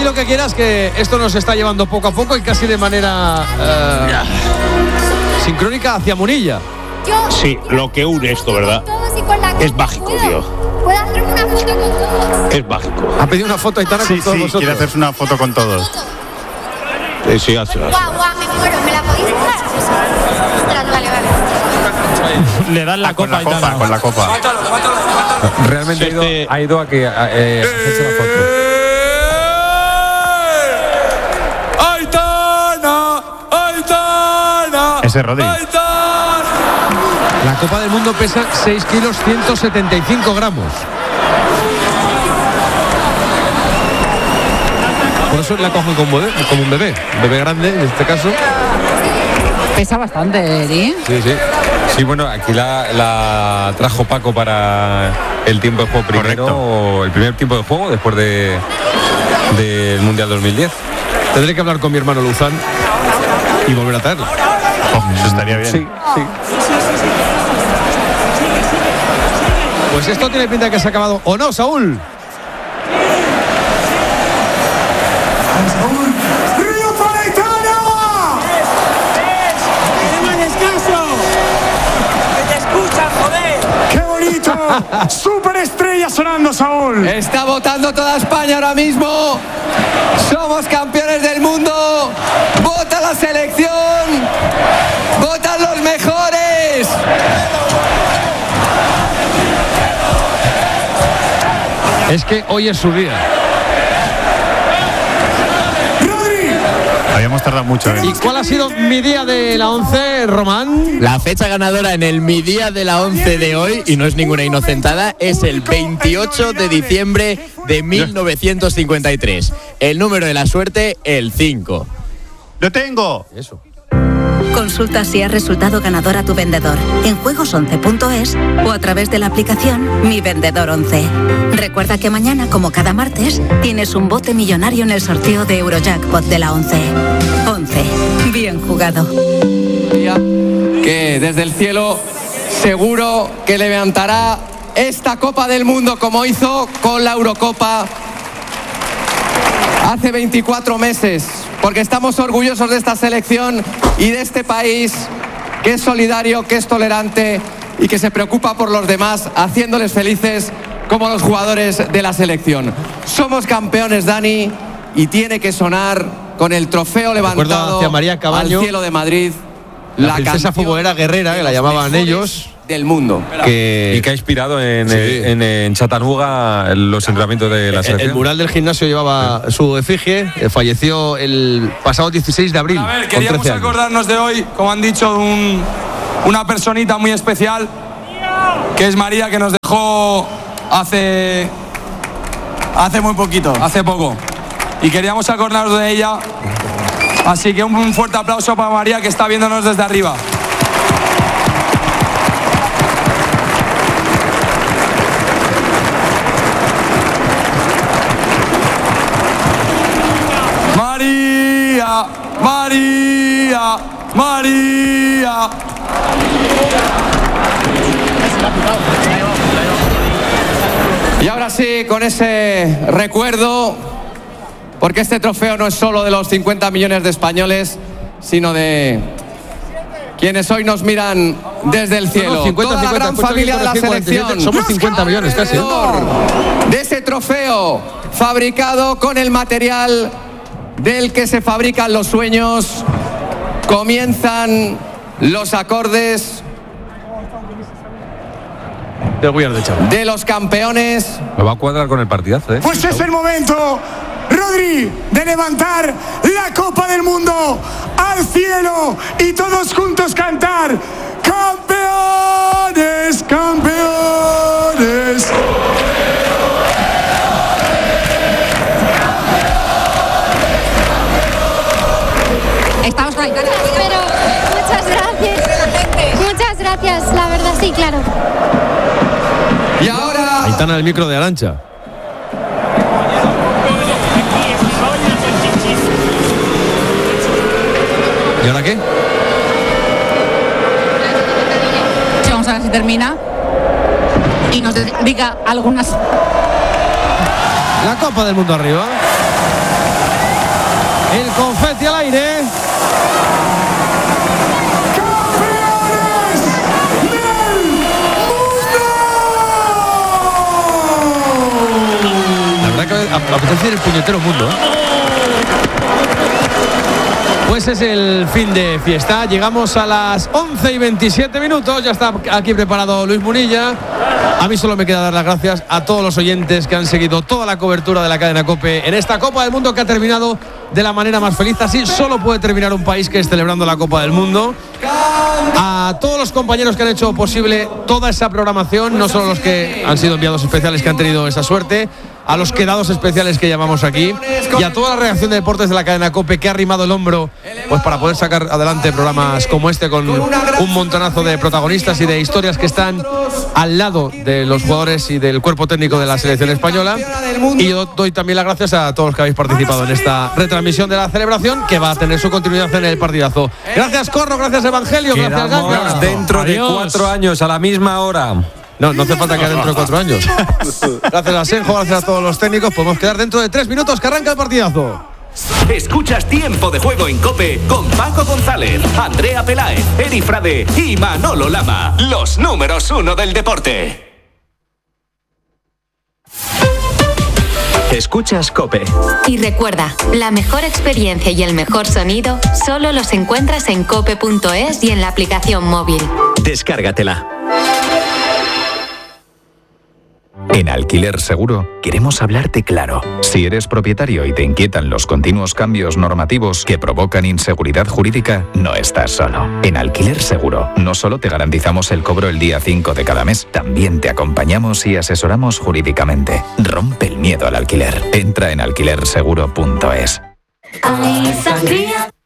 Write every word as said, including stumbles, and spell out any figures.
di lo que quieras, que esto nos está llevando poco a poco y casi de manera eh, sincrónica hacia Munilla. Sí, lo que une esto, ¿verdad? Es mágico, tío. ¿Puedo hacerme una foto con todos? Es mágico. Ha pedido una foto Aitana Sí, con todos sí, vosotros. quiere hacerse una foto con todos. Eh, sí, hazlo, hazlo. Guau, guau, me muero. ¿Me la podéis dar? Vale, vale, vale. Le dan la Ah, con copa la y copa, con la copa. Realmente ha ido, Este- ha ido a que a, eh, a hacerse la foto. ¡Aitana! ¡Aitana! Ese es Rodri. La Copa del Mundo pesa seis kilos ciento setenta y cinco gramos. Por eso la cogen como, bebé, como un bebé, un bebé grande en este caso. Pesa bastante, Eri. Sí, sí. Sí, bueno, aquí la, la trajo Paco para el tiempo de juego primero, o el primer tiempo de juego después de del Mundial dos mil diez. Tendré que hablar con mi hermano Luzán y volver a traerla. Oh, eso estaría bien. Sí, sí. Pues esto tiene pinta de que se ha acabado. ¿O no, Saúl? ¡Río para Aitana! ¡Qué bonito! ¡Superestrella sonando, Saúl! Está votando toda España ahora mismo. Somos campeones del mundo. Vota la selección. Votan los mejores. Es que hoy es su día. Habíamos tardado mucho. ¿eh? ¿Y cuál ha sido mi día de la once, Román? La fecha ganadora en el Mi Día de la once de hoy, y no es ninguna inocentada, es el veintiocho de diciembre de mil novecientos cincuenta y tres. El número de la suerte, el cinco. ¡Lo tengo! Eso. Consulta si has resultado ganador a tu vendedor en juegos once punto es o a través de la aplicación Mi Vendedor once. Recuerda que mañana, como cada martes, tienes un bote millonario en el sorteo de Eurojackpot de la once. once. Bien jugado. Que desde el cielo seguro que levantará esta Copa del Mundo como hizo con la Eurocopa hace veinticuatro meses. Porque estamos orgullosos de esta selección y de este país que es solidario, que es tolerante y que se preocupa por los demás, haciéndoles felices como los jugadores de la selección. Somos campeones, Dani, y tiene que sonar con el trofeo levantado hacia María Cabaño, al cielo de Madrid. La, La princesa canción futbolera guerrera, que la llamaban ellos. Del mundo. Que, y que ha inspirado en, Sí. en, en Chattanooga los entrenamientos de la El, selección. el mural del gimnasio llevaba su efigie. eh, Falleció el pasado dieciséis de abril. A ver, con queríamos trece años. acordarnos de hoy, como han dicho, un, una personita muy especial, que es María, que nos dejó hace, hace muy poquito, hace poco. Y queríamos acordarnos de ella. Así que un, un fuerte aplauso para María, que está viéndonos desde arriba. María, María, María. Y ahora sí, con ese recuerdo, porque este trofeo no es solo de los cincuenta millones de españoles, sino de quienes hoy nos miran desde el cielo. No, no, cincuenta, Toda la cincuenta, gran familia de la cincuenta, selección. Somos cincuenta millones casi. De ese trofeo fabricado con el material del que se fabrican los sueños, comienzan los acordes de los campeones. Me va a cuadrar con el partidazo, ¿eh? Pues es el momento, Rodri, de levantar la Copa del Mundo al cielo y todos juntos cantar: ¡Campeones, campeones! Estamos con Aitana. Pero muchas gracias. Muchas gracias, la verdad, sí, claro. Y ahora Aitana, el micro de Arantxa. ¿Y ahora qué? Sí, vamos a ver si termina y nos dedica algunas. La Copa del Mundo arriba. El confeti al aire. La verdad que apetece decir el puñetero mundo, ¿eh? Pues es el fin de fiesta. Llegamos a las once y veintisiete minutos. Ya está aquí preparado Luis Munilla. A mí solo me queda dar las gracias a todos los oyentes que han seguido toda la cobertura de la cadena COPE en esta Copa del Mundo, que ha terminado de la manera más feliz. Así solo puede terminar un país que es celebrando la Copa del Mundo. A todos los compañeros que han hecho posible toda esa programación, no solo los que han sido enviados especiales que han tenido esa suerte, a los quedados especiales que llamamos aquí, y a toda la redacción de deportes de la cadena COPE, que ha arrimado el hombro pues para poder sacar adelante programas como este, con un montonazo de protagonistas y de historias que están al lado de los jugadores y del cuerpo técnico de la selección española. Y yo doy también las gracias a todos los que habéis participado en esta retransmisión de la celebración, que va a tener su continuidad en el partidazo. Gracias, Corro, gracias, Evangelio, gracias, Ganga. Dentro Adiós. de cuatro años, a la misma hora. No, no hace falta quedar dentro de cuatro años. Gracias a Senjo, gracias a todos los técnicos. Podemos quedar dentro de tres minutos, que arranca el partidazo. Escuchas Tiempo de Juego en COPE con Paco González, Andrea Peláez, Eri Frade y Manolo Lama. Los números uno del deporte. Escuchas COPE. Y recuerda, la mejor experiencia y el mejor sonido solo los encuentras en cope punto es y en la aplicación móvil. Descárgatela. En Alquiler Seguro queremos hablarte claro. Si eres propietario y te inquietan los continuos cambios normativos que provocan inseguridad jurídica, no estás solo. En Alquiler Seguro no solo te garantizamos el cobro el día cinco de cada mes, también te acompañamos y asesoramos jurídicamente. Rompe el miedo al alquiler. Entra en alquiler seguro punto es. Ay, sangría.